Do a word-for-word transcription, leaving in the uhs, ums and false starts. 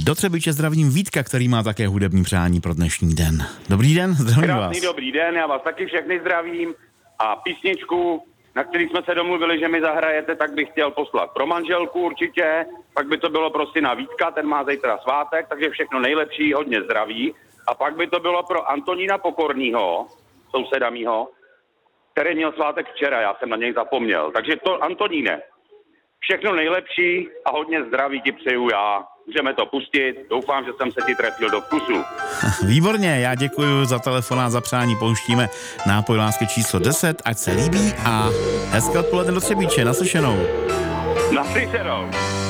Do Třebiče zdravím Vítka, který má také hudební přání pro dnešní den. Dobrý den, zdravím vás. Krásný dobrý den, já vás taky všechny zdravím a písničku, na který jsme se domluvili, že mi zahrajete, tak bych chtěl poslat pro manželku určitě, pak by to bylo pro syna Vítka, ten má zítra svátek, takže všechno nejlepší, hodně zdraví. A pak by to bylo pro Antonína Pokornýho, souseda mýho, který měl svátek včera, já jsem na něj zapomněl. Takže to, Antoníne, všechno nejlepší a hodně zdraví ti přeju já. Můžeme to pustit, doufám, že jsem se ti trefil do vkusu. Výborně, já děkuji za telefonát, za přání, pouštíme nápoj lásky číslo deset, ať se líbí a hezké odpoledne do Třebíče, naslyšenou. Naslyšenou.